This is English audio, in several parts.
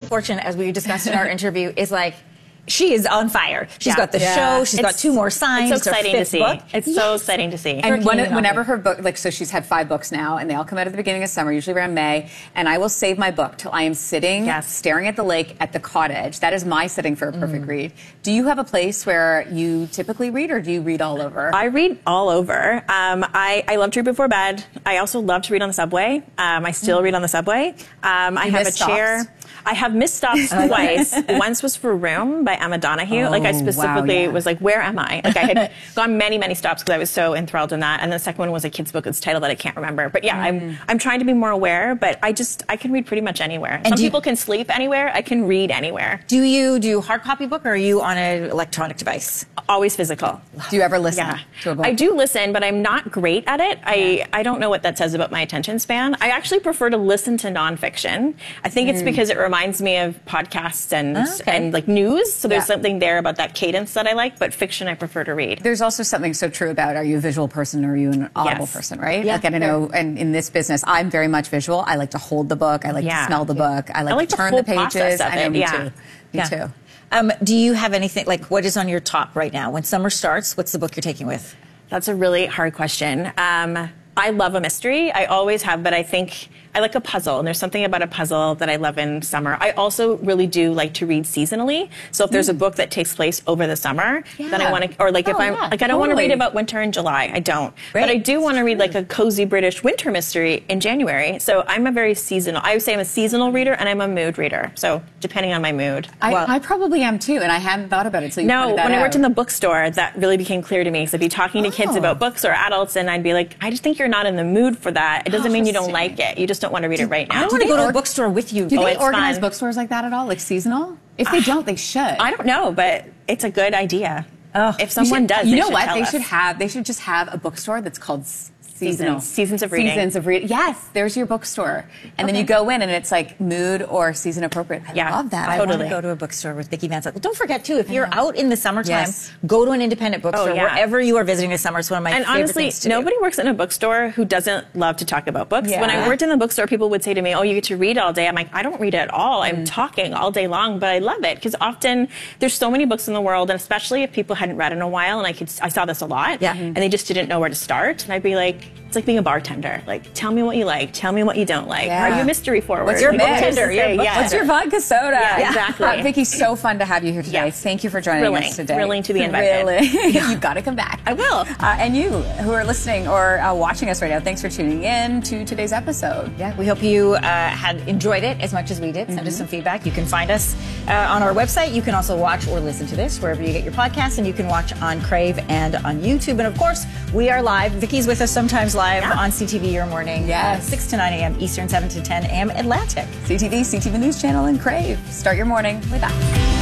Fortune, as we discussed in our interview, is like, she is on fire. She's got the show. She's got 2 more signs. It's so exciting to see. Book. It's so exciting to see. And whenever her book, like, so she's had 5 books now, and they all come out at the beginning of summer, usually around May. And I will save my book till I am sitting, staring at the lake at the cottage. That is my sitting for a perfect read. Do you have a place where you typically read, or do you read all over? I read all over. I love to read before bed. I also love to read on the subway. I still read on the subway. I have a chair. I have missed stops twice. Once was for Room by Emma Donoghue. Like, I specifically was like, where am I? Like, I had gone many, many stops because I was so enthralled in that. And the second one was a kid's book. It's titled that I can't remember. But yeah, I'm trying to be more aware, but I can read pretty much anywhere. Some people can sleep anywhere. I can read anywhere. Do you do hard copy book, or are you on an electronic device? Always physical. Do you ever listen to a book? I do listen, but I'm not great at it. I don't know what that says about my attention span. I actually prefer to listen to nonfiction. I think it's because it reminds me of podcasts and like news. So there's something there about that cadence that I like, but fiction I prefer to read. There's also something so true about, are you a visual person or are you an audible person, right? Yeah. Like, and I know, and in this business, I'm very much visual. I like to hold the book. I like to smell the book. I like to turn the pages. I know, me too. Me too. Do you have anything, like, what is on your top right now? When summer starts, what's the book you're taking with? That's a really hard question. I love a mystery. I always have, but I think I like a puzzle, and there's something about a puzzle that I love in summer. I also really do like to read seasonally. So if there's a book that takes place over the summer, then I want to, or like if I'm, like I don't want to read about winter in July. I don't. But I do want to read like a cozy British winter mystery in January. So I'm a very seasonal, I would say I'm a seasonal reader and I'm a mood reader. So depending on my mood. I probably am too, and I hadn't thought about it. So you pointed that when out. I worked in the bookstore, that really became clear to me. So I'd be talking to kids about books or adults, and I'd be like, I just think you're not in the mood for that. It doesn't mean you don't like it. You just don't want to read it right now. I want to go to a bookstore with you. Do they organize bookstores like that at all? Like seasonal? If they don't, they should. I don't know, but it's a good idea. If someone does, you know what? They should just have a bookstore that's called Seasons of Reading. Seasons of Reading. Yes, there's your bookstore. And then you go in and it's like mood or season appropriate. I love that. I want to go to a bookstore with Vicki Van Sutton. Don't forget, too, if you're out in the summertime, go to an independent bookstore wherever you are visiting this summer. It's one of my favorite things to do. And honestly, nobody works in a bookstore who doesn't love to talk about books. When I worked in the bookstore, people would say to me, oh, you get to read all day. I'm like, I don't read at all. I'm talking all day long, but I love it because often there's so many books in the world, and especially if people hadn't read in a while, and I saw this a lot, and they just didn't know where to start. And I'd be like, it's like being a bartender. Like, tell me what you like. Tell me what you don't like. Are you mystery forward? What's your bartender? What's your vodka soda? Yeah, exactly. Vicki, so fun to have you here today. Thank you for joining us today. Thrilling to be invited. Really. You've got to come back. I will. And you who are listening or watching us right now, thanks for tuning in to today's episode. Yeah, we hope you had enjoyed it as much as we did. Send us some feedback. You can find us on our website. You can also watch or listen to this wherever you get your podcasts, and you can watch on Crave and on YouTube. And of course, we are live. Vicki's with us sometimes live on CTV Your Morning, 6 to 9 a.m. Eastern, 7 to 10 a.m. Atlantic. CTV, CTV News Channel, and Crave. Start your morning with us.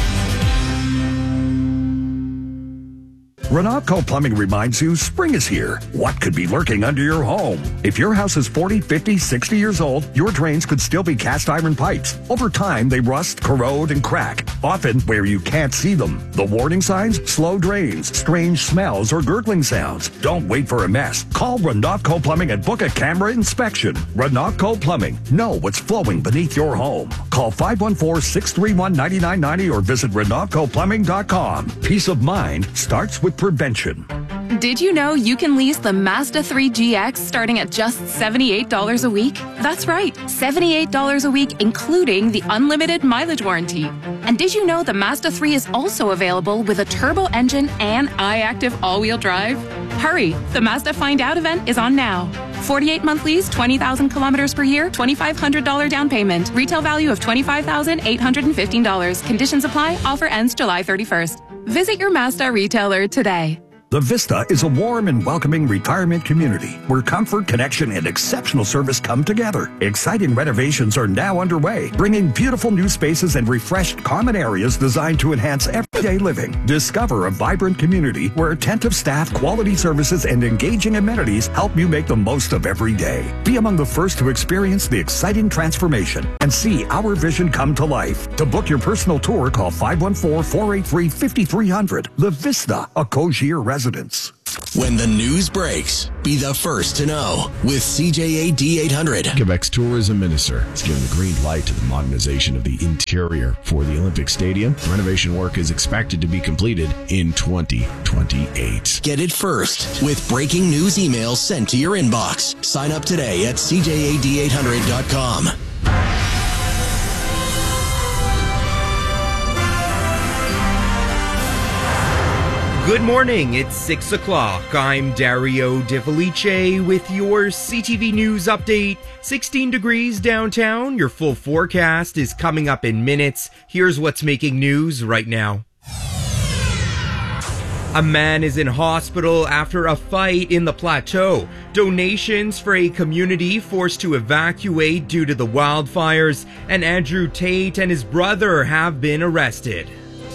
Renatco Plumbing reminds you spring is here. What could be lurking under your home? If your house is 40, 50, 60 years old, your drains could still be cast iron pipes. Over time, they rust, corrode, and crack, often where you can't see them. The warning signs? Slow drains, strange smells, or gurgling sounds. Don't wait for a mess. Call Renatco Plumbing and book a camera inspection. Renatco Plumbing. Know what's flowing beneath your home. Call 514-631-9990 or visit RenatcoPlumbing.com. Peace of mind starts with prevention. Did you know you can lease the Mazda 3 GX starting at just $78 a week? That's right, $78 a week, including the unlimited mileage warranty. And did you know the Mazda 3 is also available with a turbo engine and iActive all-wheel drive? Hurry, the Mazda Find Out event is on now. 48-month lease, 20,000 kilometers per year, $2,500 down payment. Retail value of $25,815. Conditions apply. Offer ends July 31st. Visit your Mazda retailer today. The Vista is a warm and welcoming retirement community where comfort, connection, and exceptional service come together. Exciting renovations are now underway, bringing beautiful new spaces and refreshed common areas designed to enhance everyday living. Discover a vibrant community where attentive staff, quality services, and engaging amenities help you make the most of every day. Be among the first to experience the exciting transformation and see our vision come to life. To book your personal tour, call 514-483-5300. The Vista, a Cogier residence. When the news breaks, be the first to know with CJA D800. Quebec's tourism minister has given the green light to the modernization of the interior for the Olympic Stadium. Renovation work is expected to be completed in 2028. Get it first with breaking news emails sent to your inbox. Sign up today at CJAD800.com. Good morning, it's 6 o'clock. I'm Dario De Felice with your CTV News update. 16 degrees downtown. Your full forecast is coming up in minutes. Here's what's making news right now. A man is in hospital after a fight in the Plateau. Donations for a community forced to evacuate due to the wildfires. And Andrew Tate and his brother have been arrested.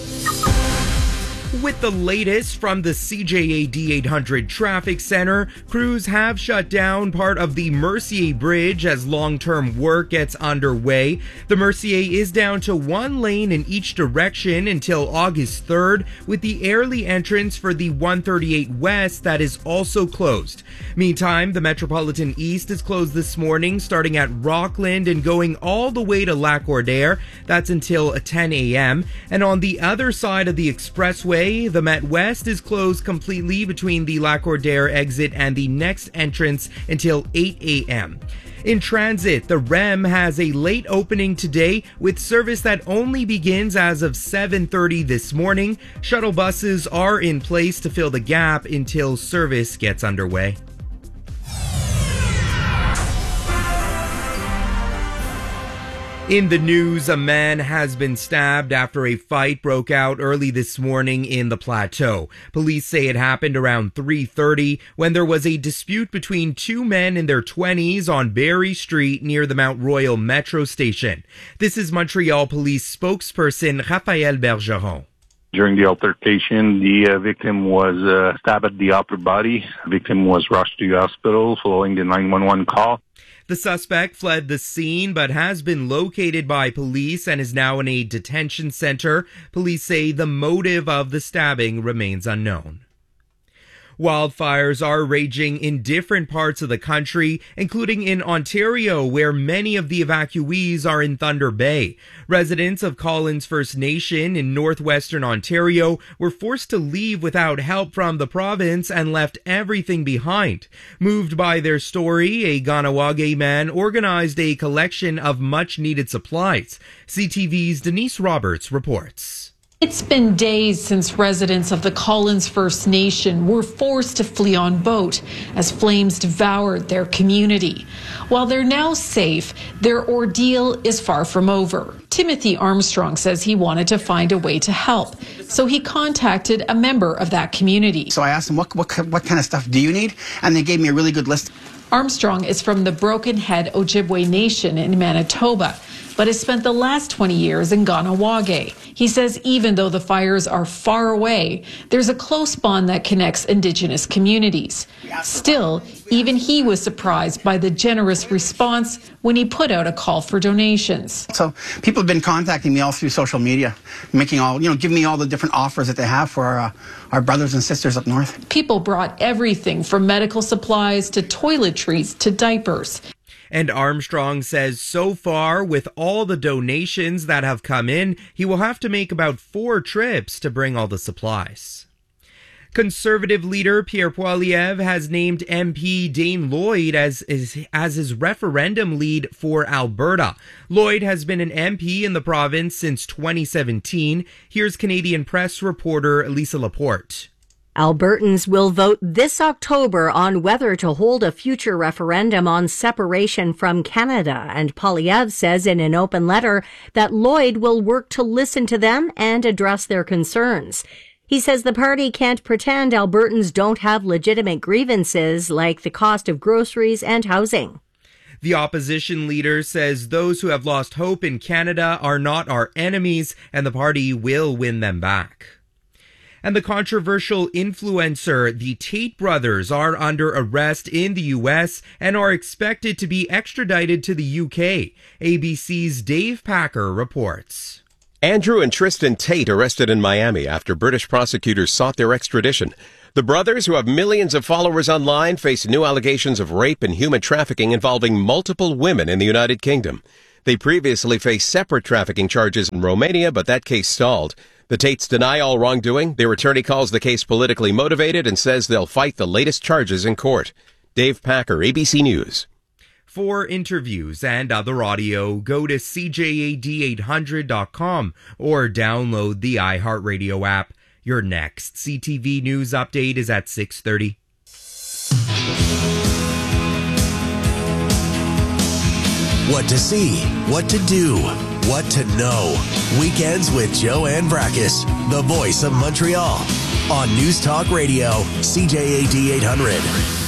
With the latest from the CJA D800 Traffic Center, crews have shut down part of the Mercier Bridge as long-term work gets underway. The Mercier is down to one lane in each direction until August 3rd, with the Airlie entrance for the 138 West that is also closed. Meantime, the Metropolitan East is closed this morning, starting at Rockland and going all the way to Lac-Ordère. That's until 10 a.m. And on the other side of the expressway, the Met West is closed completely between the Lac-Ordère exit and the next entrance until 8 a.m. In transit, the REM has a late opening today with service that only begins as of 7:30 this morning. Shuttle buses are in place to fill the gap until service gets underway. In the news, a man has been stabbed after a fight broke out early this morning in the Plateau. Police say it happened around 3:30 when there was a dispute between two men in their 20s on Barry Street near the Mount Royal Metro station. This is Montreal Police spokesperson Raphaël Bergeron. During the altercation, the victim was stabbed at the upper body. The victim was rushed to the hospital following the 911 call. The suspect fled the scene but has been located by police and is now in a detention center. Police say the motive of the stabbing remains unknown. Wildfires are raging in different parts of the country, including in Ontario, where many of the evacuees are in Thunder Bay. Residents of Collins First Nation in northwestern Ontario were forced to leave without help from the province and left everything behind. Moved by their story, a Ganawage man organized a collection of much-needed supplies. CTV's Denise Roberts reports. It's been days since residents of the Collins First Nation were forced to flee on boat as flames devoured their community. While they're now safe, their ordeal is far from over. Timothy Armstrong says he wanted to find a way to help, so he contacted a member of that community. So I asked them, what kind of stuff do you need? And they gave me a really good list. Armstrong is from the Broken Head Ojibwe Nation in Manitoba, but has spent the last 20 years in Ganawage. He says even though the fires are far away, there's a close bond that connects Indigenous communities. Still, even he was surprised by the generous response when he put out a call for donations. So people have been contacting me all through social media, giving me all the different offers that they have for our brothers and sisters up north. People brought everything from medical supplies to toiletries to diapers. And Armstrong says so far, with all the donations that have come in, he will have to make about 4 trips to bring all the supplies. Conservative leader Pierre Poilievre has named MP Dane Lloyd as his referendum lead for Alberta. Lloyd has been an MP in the province since 2017. Here's Canadian Press reporter Lisa Laporte. Albertans will vote this October on whether to hold a future referendum on separation from Canada, and Poilievre says in an open letter that Lloyd will work to listen to them and address their concerns. He says the party can't pretend Albertans don't have legitimate grievances like the cost of groceries and housing. The opposition leader says those who have lost hope in Canada are not our enemies, and the party will win them back. And the controversial influencer, the Tate brothers, are under arrest in the U.S. and are expected to be extradited to the U.K. ABC's Dave Packer reports. Andrew and Tristan Tate arrested in Miami after British prosecutors sought their extradition. The brothers, who have millions of followers online, face new allegations of rape and human trafficking involving multiple women in the United Kingdom. They previously faced separate trafficking charges in Romania, but that case stalled. The Tates deny all wrongdoing. Their attorney calls the case politically motivated and says they'll fight the latest charges in court. Dave Packer, ABC News. For interviews and other audio, go to CJAD800.com or download the iHeartRadio app. Your next CTV News update is at 6:30. What to see, what to do, what to know. Weekends with Joanne Brakis, the voice of Montreal. On News Talk Radio, CJAD 800.